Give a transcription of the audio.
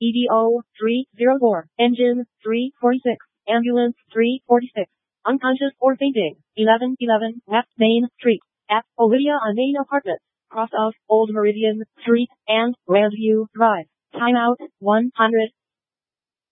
EDO 304. Engine 346. Ambulance 346. Unconscious or fainting. 1111 West Main Street. At Olivia Main Apartments. Cross of Old Meridian Street and Grandview Drive. Timeout 100.